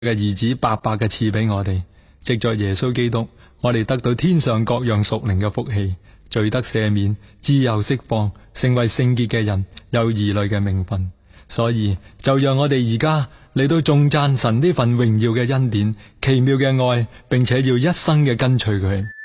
嘅兒子白白嘅賜俾我哋，藉着耶穌基督，我哋得到天上各樣屬靈嘅福氣，罪得赦免，自由釋放，成為聖潔嘅人，有兒女嘅名分。所以就讓我哋而家嚟到頌讚神呢份榮耀嘅恩典、奇妙嘅愛，並且要一生嘅跟隨佢。